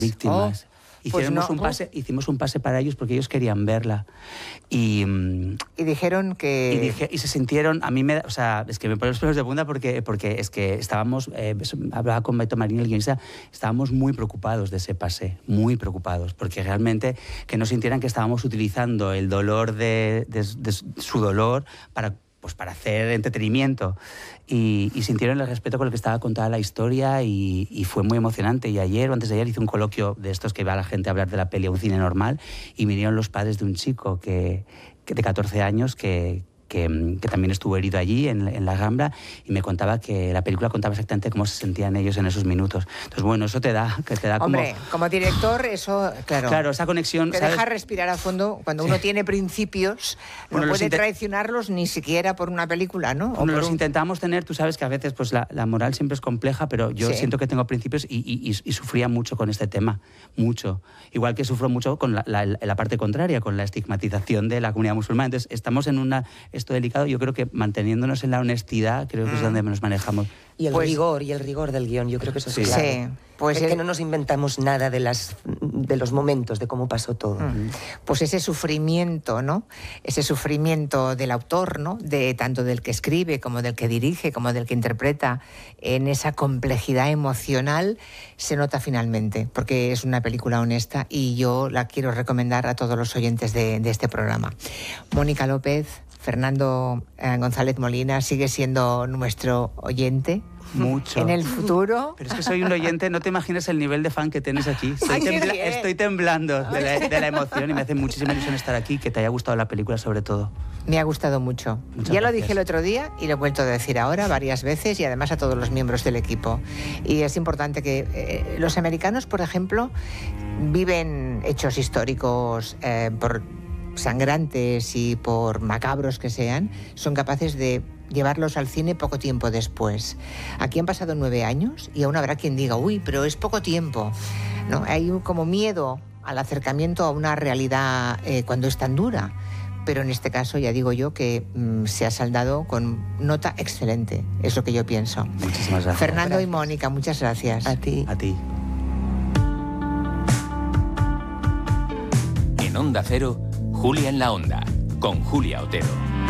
víctimas. Hicimos un pase para ellos porque ellos querían verla. Y dijeron que... Y se sintieron... es que me ponen los pelos de punta porque es que estábamos... hablaba con Beto Marín, el guionista, estábamos muy preocupados de ese pase, muy preocupados, porque realmente que no sintieran que estábamos utilizando el dolor de su dolor para hacer entretenimiento, y sintieron el respeto con el que estaba contada la historia, y fue muy emocionante. Y ayer o antes de ayer hice un coloquio de estos que va la gente a hablar de la peli a un cine normal, y vinieron los padres de un chico de 14 años que también estuvo herido allí en la Rambla, y me contaba que la película contaba exactamente cómo se sentían ellos en esos minutos. Entonces, bueno, eso te da Hombre, como director, eso, claro, esa conexión... Te deja respirar a fondo. Cuando uno tiene principios, no puede traicionarlos ni siquiera por una película, ¿no? Los intentamos tener, tú sabes que a veces pues la moral siempre es compleja, pero yo siento que tengo principios y sufría mucho con este tema, mucho. Igual que sufro mucho con la parte contraria, con la estigmatización de la comunidad musulmana. Entonces, estamos en esto delicado. Yo creo que manteniéndonos en la honestidad, creo que es donde nos manejamos. Y el rigor del guión, yo creo que eso es clave. Sí, pues que no nos inventamos nada de los momentos, de cómo pasó todo. Pues ese sufrimiento, ¿no? Ese sufrimiento del autor, ¿no? Tanto del que escribe, como del que dirige, como del que interpreta, en esa complejidad emocional, se nota finalmente, porque es una película honesta, y yo la quiero recomendar a todos los oyentes de este programa. Mónica López, Fernando González Molina sigue siendo nuestro oyente. Mucho. En el futuro. Pero es que soy un oyente, no te imaginas el nivel de fan que tienes aquí. Estoy temblando de la emoción, y me hace muchísima ilusión estar aquí, que te haya gustado la película sobre todo. Me ha gustado mucho. Muchas ya gracias. Lo dije el otro día y lo he vuelto a decir ahora varias veces, y además a todos los miembros del equipo. Y es importante que los americanos, por ejemplo, viven hechos históricos por sangrantes y por macabros que sean, son capaces de llevarlos al cine poco tiempo después. Aquí han pasado 9 años y aún habrá quien diga, uy, pero es poco tiempo, ¿no? Hay como miedo al acercamiento a una realidad cuando es tan dura. Pero en este caso ya digo yo que se ha saldado con nota excelente, es lo que yo pienso. Muchísimas gracias. Fernando y Mónica, muchas gracias. A ti. A ti. En Onda Cero, Julia en la Onda, con Julia Otero.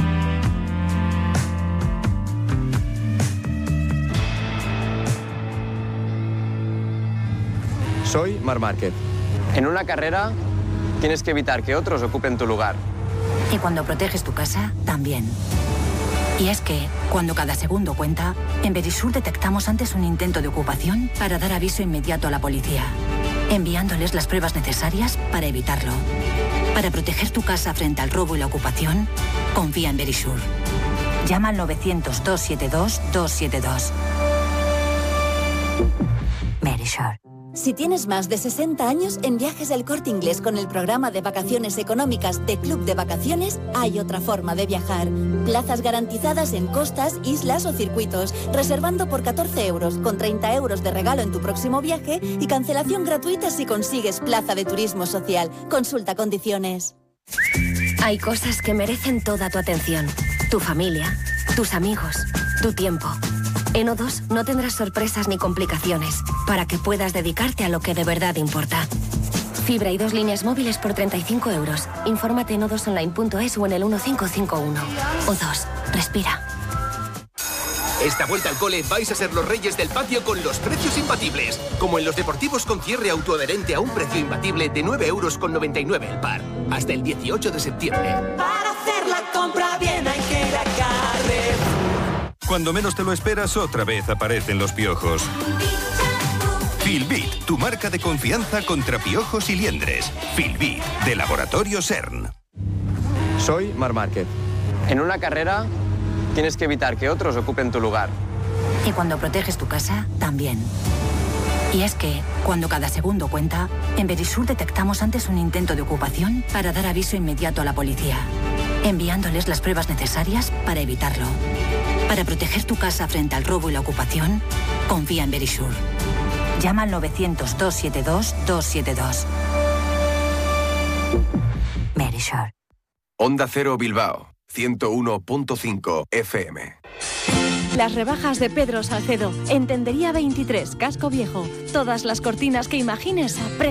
Soy Marc Márquez. En una carrera tienes que evitar que otros ocupen tu lugar. Y cuando proteges tu casa, también. Y es que, cuando cada segundo cuenta, en Verisur detectamos antes un intento de ocupación para dar aviso inmediato a la policía, enviándoles las pruebas necesarias para evitarlo. Para proteger tu casa frente al robo y la ocupación, confía en Verisur. Llama al 900-272-272. Verisur. Si tienes más de 60 años, en Viajes del Corte Inglés con el programa de vacaciones económicas de Club de Vacaciones, hay otra forma de viajar. Plazas garantizadas en costas, islas o circuitos, reservando por 14 euros, con 30 euros de regalo en tu próximo viaje y cancelación gratuita si consigues plaza de turismo social. Consulta condiciones. Hay cosas que merecen toda tu atención. Tu familia, tus amigos, tu tiempo. En O2 no tendrás sorpresas ni complicaciones, para que puedas dedicarte a lo que de verdad importa. Fibra y 2 líneas móviles por 35 euros. Infórmate en o2online.es o en el 1551. O2, respira. Esta vuelta al cole vais a ser los reyes del patio con los precios imbatibles. Como en los deportivos con cierre autoadherente a un precio imbatible de 9,99 € el par. Hasta el 18 de septiembre. Para hacer la compra bien hay que ir a Carrefour. Cuando menos te lo esperas, otra vez aparecen los piojos. Filbit, tu marca de confianza contra piojos y liendres. Filbit, de Laboratorio CERN. Soy Marc Márquez. En una carrera tienes que evitar que otros ocupen tu lugar. Y cuando proteges tu casa, también. Y es que, cuando cada segundo cuenta, en Verisur detectamos antes un intento de ocupación para dar aviso inmediato a la policía, enviándoles las pruebas necesarias para evitarlo. Para proteger tu casa frente al robo y la ocupación, confía en Verisur. Llama al 900-272-272. Verisur. Onda Cero Bilbao, 101.5 FM. Las rebajas de Pedro Salcedo. En Tendería 23, Casco Viejo. Todas las cortinas que imagines a